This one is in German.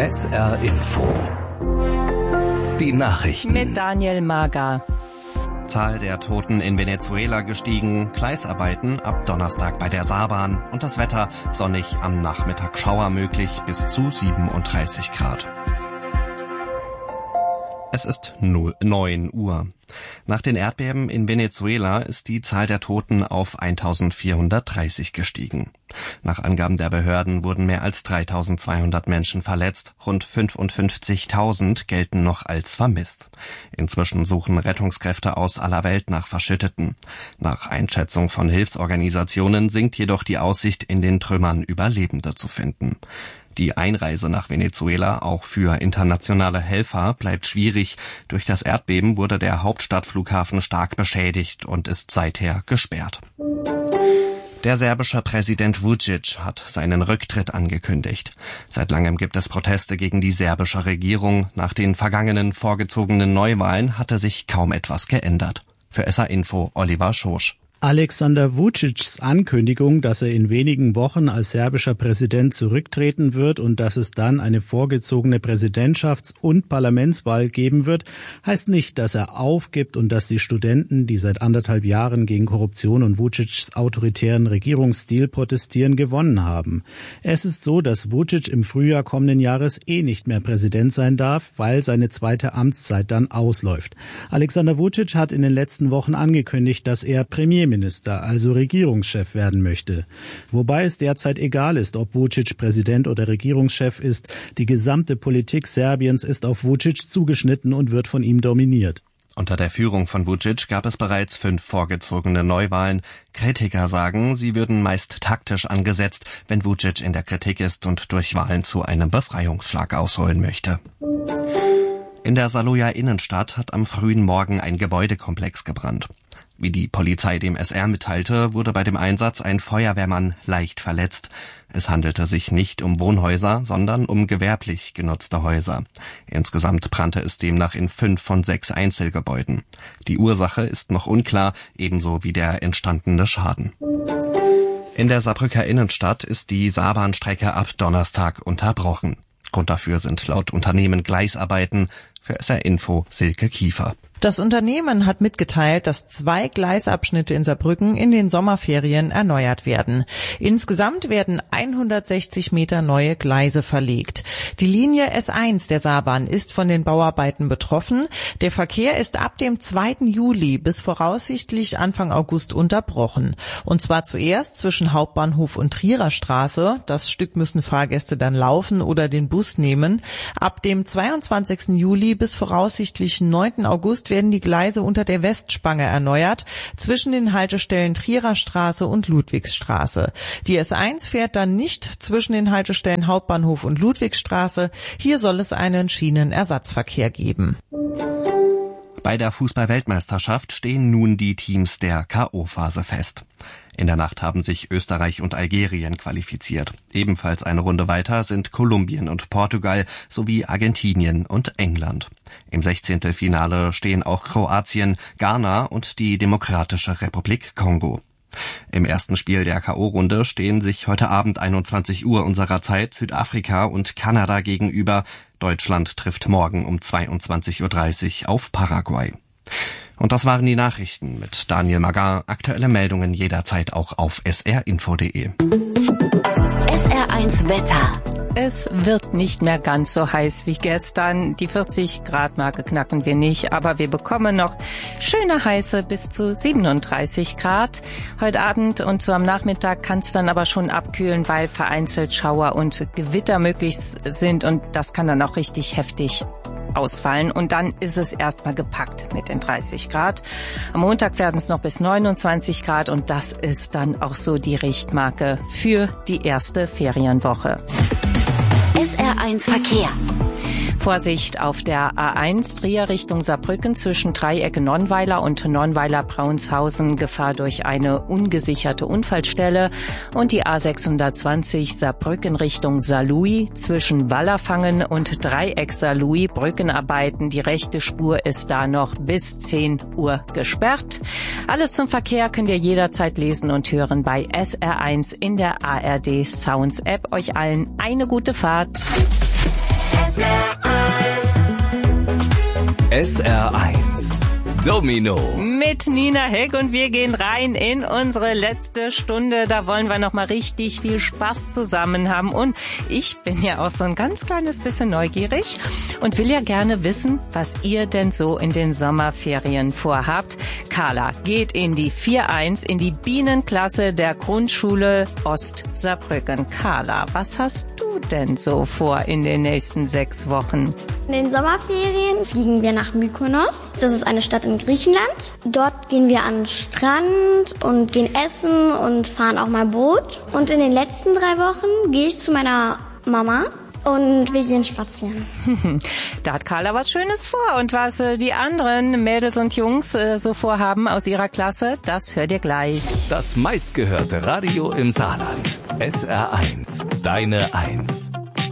SR Info. Die Nachrichten. Mit Daniel Mager. Zahl der Toten in Venezuela gestiegen, Gleisarbeiten ab Donnerstag bei der Saarbahn und das Wetter sonnig, am Nachmittag Schauer möglich bis zu 37 Grad. Es ist 9 Uhr. Nach den Erdbeben in Venezuela ist die Zahl der Toten auf 1430 gestiegen. Nach Angaben der Behörden wurden mehr als 3200 Menschen verletzt, rund 55.000 gelten noch als vermisst. Inzwischen suchen Rettungskräfte aus aller Welt nach Verschütteten. Nach Einschätzung von Hilfsorganisationen sinkt jedoch die Aussicht, in den Trümmern Überlebende zu finden. Die Einreise nach Venezuela, auch für internationale Helfer, bleibt schwierig. Durch das Erdbeben wurde der Hauptstadtflughafen stark beschädigt und ist seither gesperrt. Der serbische Präsident Vučić hat seinen Rücktritt angekündigt. Seit langem gibt es Proteste gegen die serbische Regierung. Nach den vergangenen vorgezogenen Neuwahlen hatte sich kaum etwas geändert. Für SR Info Oliver Schosch. Alexander Vučićs Ankündigung, dass er in wenigen Wochen als serbischer Präsident zurücktreten wird und dass es dann eine vorgezogene Präsidentschafts- und Parlamentswahl geben wird, heißt nicht, dass er aufgibt und dass die Studenten, die seit 1,5 Jahren gegen Korruption und Vučićs autoritären Regierungsstil protestieren, gewonnen haben. Es ist so, dass Vučić im Frühjahr kommenden Jahres nicht mehr Präsident sein darf, weil seine zweite Amtszeit dann ausläuft. Alexander Vučić hat in den letzten Wochen angekündigt, dass er Premierminister, also Regierungschef werden möchte. Wobei es derzeit egal ist, ob Vučić Präsident oder Regierungschef ist. Die gesamte Politik Serbiens ist auf Vučić zugeschnitten und wird von ihm dominiert. Unter der Führung von Vučić gab es bereits 5 vorgezogene Neuwahlen. Kritiker sagen, sie würden meist taktisch angesetzt, wenn Vučić in der Kritik ist und durch Wahlen zu einem Befreiungsschlag ausholen möchte. In der Saluja Innenstadt hat am frühen Morgen ein Gebäudekomplex gebrannt. Wie die Polizei dem SR mitteilte, wurde bei dem Einsatz ein Feuerwehrmann leicht verletzt. Es handelte sich nicht um Wohnhäuser, sondern um gewerblich genutzte Häuser. Insgesamt brannte es demnach in 5 von 6 Einzelgebäuden. Die Ursache ist noch unklar, ebenso wie der entstandene Schaden. In der Saarbrücker Innenstadt ist die Saarbahnstrecke ab Donnerstag unterbrochen. Grund dafür sind laut Unternehmen Gleisarbeiten. Für SR Info Silke Kiefer. Das Unternehmen hat mitgeteilt, dass 2 Gleisabschnitte in Saarbrücken in den Sommerferien erneuert werden. Insgesamt werden 160 Meter neue Gleise verlegt. Die Linie S1 der Saarbahn ist von den Bauarbeiten betroffen. Der Verkehr ist ab dem 2. Juli bis voraussichtlich Anfang August unterbrochen. Und zwar zuerst zwischen Hauptbahnhof und Trierer Straße. Das Stück müssen Fahrgäste dann laufen oder den Bus nehmen. Ab dem 22. Juli bis voraussichtlich 9. August werden die Gleise unter der Westspange erneuert, zwischen den Haltestellen Trierer Straße und Ludwigsstraße. Die S1 fährt dann nicht zwischen den Haltestellen Hauptbahnhof und Ludwigsstraße. Hier soll es einen Schienenersatzverkehr geben. Bei der Fußball-Weltmeisterschaft stehen nun die Teams der K.O.-Phase fest. In der Nacht haben sich Österreich und Algerien qualifiziert. Ebenfalls eine Runde weiter sind Kolumbien und Portugal sowie Argentinien und England. Im 16. Finale stehen auch Kroatien, Ghana und die Demokratische Republik Kongo. Im ersten Spiel der K.O.-Runde stehen sich heute Abend 21 Uhr unserer Zeit Südafrika und Kanada gegenüber. Deutschland trifft morgen um 22.30 Uhr auf Paraguay. Und das waren die Nachrichten mit Daniel Magar. Aktuelle Meldungen jederzeit auch auf srinfo.de. SR1 Wetter. Es wird nicht mehr ganz so heiß wie gestern. Die 40-Grad-Marke knacken wir nicht, aber wir bekommen noch schöne heiße bis zu 37 Grad. Heute Abend und so am Nachmittag kann es dann aber schon abkühlen, weil vereinzelt Schauer und Gewitter möglich sind und das kann dann auch richtig heftig ausfallen und dann ist es erstmal gepackt mit den 30 Grad. Am Montag werden es noch bis 29 Grad und das ist dann auch so die Richtmarke für die erste Ferienwoche. SR1 Verkehr. Vorsicht auf der A1 Trier Richtung Saarbrücken zwischen Dreiecke Nonnweiler und Nonnweiler-Braunshausen. Gefahr durch eine ungesicherte Unfallstelle. Und die A620 Saarbrücken Richtung Saarlouis zwischen Wallerfangen und Dreieck Saarlouis. Brückenarbeiten. Die rechte Spur ist da noch bis 10 Uhr gesperrt. Alles zum Verkehr könnt ihr jederzeit lesen und hören bei SR1 in der ARD Sounds App. Euch allen eine gute Fahrt. SR1 Domino mit Nina Heck und wir gehen rein in unsere letzte Stunde. Da wollen wir noch mal richtig viel Spaß zusammen haben und ich bin ja auch so ein ganz kleines bisschen neugierig und will ja gerne wissen, was ihr denn so in den Sommerferien vorhabt. Carla geht in die 4.1 in die Bienenklasse der Grundschule Ost-Saarbrücken. Carla, was hast du denn so vor in den nächsten 6 Wochen? In den Sommerferien fliegen wir nach Mykonos. Das ist eine Stadt in Griechenland. Dort gehen wir an den Strand und gehen essen und fahren auch mal Boot. Und in den letzten 3 Wochen gehe ich zu meiner Mama und wir gehen spazieren. Da hat Carla was Schönes vor. Und was die anderen Mädels und Jungs so vorhaben aus ihrer Klasse, das hört ihr gleich. Das meistgehörte Radio im Saarland. SR1, deine 1.